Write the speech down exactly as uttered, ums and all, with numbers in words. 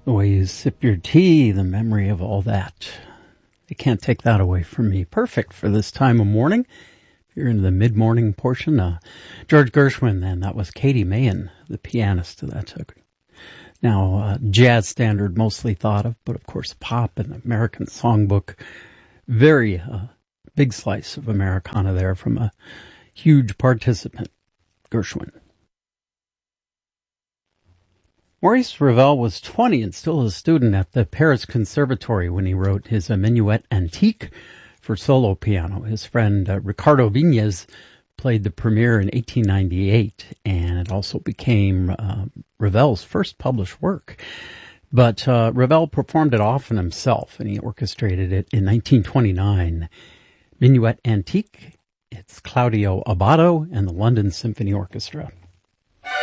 The way you sip your tea, the memory of all that. You can't take that away from me. Perfect for this time of morning. You're into the mid-morning portion. Uh, George Gershwin, then. That was Katie Mahan, the pianist that took. Now, uh, jazz standard mostly thought of, but of course pop and American songbook. Very uh, big slice of Americana there from a huge participant, Gershwin. Maurice Ravel was twenty and still a student at the Paris Conservatory when he wrote his Minuet Antique for solo piano. His friend uh, Ricardo Viñes played the premiere in eighteen ninety-eight, and it also became uh, Ravel's first published work. But uh, Ravel performed it often himself, and he orchestrated it in nineteen twenty-nine. Minuet Antique, it's Claudio Abbado and the London Symphony Orchestra.